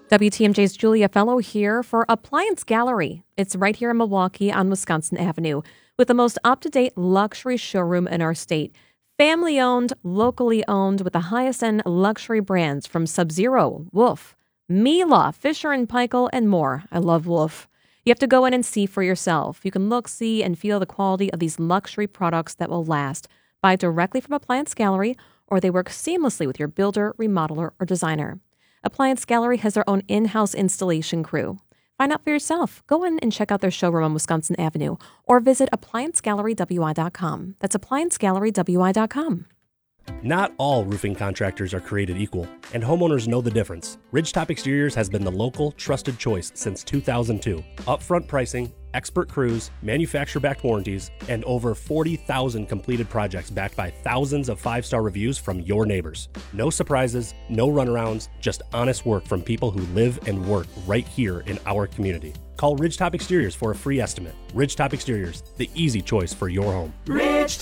WTMJ's Julia Fellow here for Appliance Gallery. It's right here in Milwaukee on Wisconsin Avenue with the most up-to-date luxury showroom in our state. Family-owned, locally owned with the highest-end luxury brands from Sub-Zero, Wolf, Miele, Fisher & Paykel, and more. I love Wolf. You have to go in and see for yourself. You can look, see, and feel the quality of these luxury products that will last. Buy directly from Appliance Gallery, or they work seamlessly with your builder, remodeler, or designer. Appliance Gallery has their own in-house installation crew. Find out for yourself. Go in and check out their showroom on Wisconsin Avenue or visit ApplianceGalleryWI.com. That's ApplianceGalleryWI.com. Not all roofing contractors are created equal, and homeowners know the difference. Ridgetop Exteriors has been the local, trusted choice since 2002. Upfront pricing, expert crews, manufacturer-backed warranties, and over 40,000 completed projects backed by thousands of five-star reviews from your neighbors. No surprises, no runarounds, just honest work from people who live and work right here in our community. Call Ridgetop Exteriors for a free estimate. Ridgetop Exteriors, the easy choice for your home.